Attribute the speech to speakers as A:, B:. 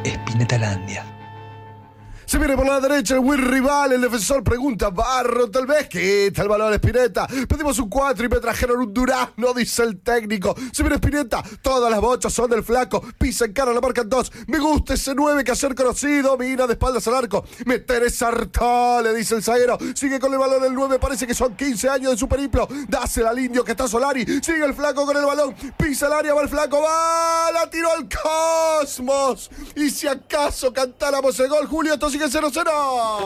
A: Spinetalandia.
B: Se viene por la derecha el buen rival, el defensor pregunta, Barro, tal vez, quita el balón Spinetta. Pedimos un 4 y me trajeron un durazno, dice el técnico. Se viene Spinetta, todas las bochas son del flaco, pisa en cara, la marcan 2. Me gusta ese 9 que ayer conocido, mira de espaldas al arco. Meter esa harta, le dice el zaguero. Sigue con el balón el 9, parece que son 15 años de su periplo. Dásela al indio que está Solari, sigue el flaco con el balón, pisa el área, va el flaco, va, la tiró al Cosmos. Y si acaso cantáramos el gol, Julio, esto sigue 0-0.